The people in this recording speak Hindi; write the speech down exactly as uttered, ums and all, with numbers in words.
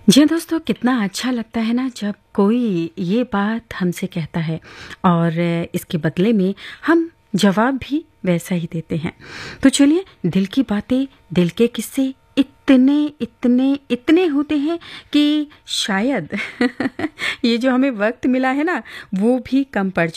जी हाँ दोस्तों, कितना अच्छा लगता है ना जब कोई ये बात हमसे कहता है और इसके बदले में हम जवाब भी वैसा ही देते हैं। तो चलिए, दिल की बातें, दिल के किस्से इतने इतने इतने होते हैं कि शायद ये जो हमें वक्त मिला है ना, वो भी कम पड़